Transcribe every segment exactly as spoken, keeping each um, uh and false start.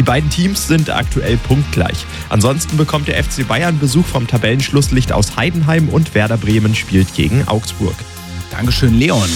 beiden Teams sind aktuell punktgleich. Ansonsten bekommt der F C Bayern Besuch vom Tabellenschlusslicht aus Heidenheim und Werder Bremen spielt gegen Augsburg. Dankeschön, Leon.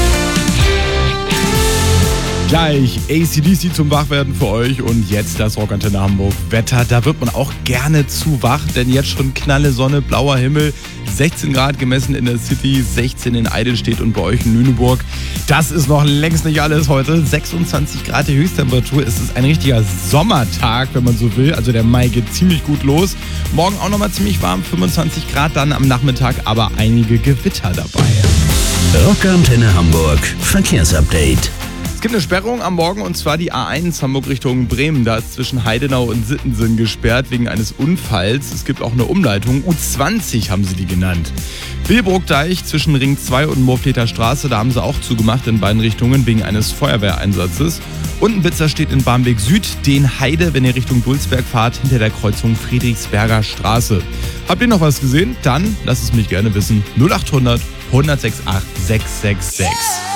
Gleich A C D C zum Wachwerden für euch und jetzt das Rockantenne Hamburg Wetter. Da wird man auch gerne zu wach, denn jetzt schon knalle Sonne, blauer Himmel, sechzehn Grad gemessen in der City, sechzehn in Eidelstedt und bei euch in Lüneburg. Das ist noch längst nicht alles heute. sechsundzwanzig Grad die Höchsttemperatur. Es ist ein richtiger Sommertag, wenn man so will. Also der Mai geht ziemlich gut los. Morgen auch nochmal ziemlich warm, fünfundzwanzig Grad dann am Nachmittag, aber einige Gewitter dabei. Rockantenne Hamburg Verkehrsupdate. Es gibt eine Sperrung am Morgen und zwar die A eins Hamburg Richtung Bremen. Da ist zwischen Heidenau und Sittensen gesperrt wegen eines Unfalls. Es gibt auch eine Umleitung. U zwanzig haben sie die genannt. Willbrookdeich zwischen Ring zwei und Moorfleter Straße. Da haben sie auch zugemacht in beiden Richtungen wegen eines Feuerwehreinsatzes. Und ein Blitzer steht in Barmbek Süd, den Heide, wenn ihr Richtung Dulsberg fahrt, hinter der Kreuzung Friedrichsberger Straße. Habt ihr noch was gesehen? Dann lasst es mich gerne wissen. null acht hundert, hundertsechsundachtzig, sechshundertsechsundsechzig.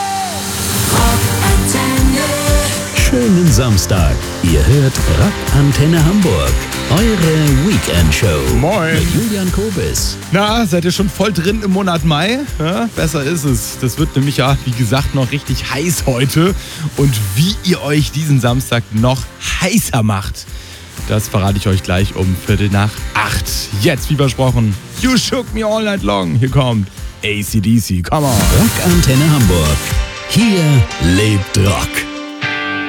Schönen Samstag. Ihr hört Rockantenne Hamburg. Eure Weekend-Show. Moin. Mit Julian Kobis. Na, seid ihr schon voll drin im Monat Mai? Ja, besser ist es. Das wird nämlich ja, wie gesagt, noch richtig heiß heute. Und wie ihr euch diesen Samstag noch heißer macht, das verrate ich euch gleich um Viertel nach acht. Jetzt, wie versprochen, You Shook Me All Night Long. Hier kommt A C D C. Come on. Rockantenne Hamburg. Hier lebt Rock.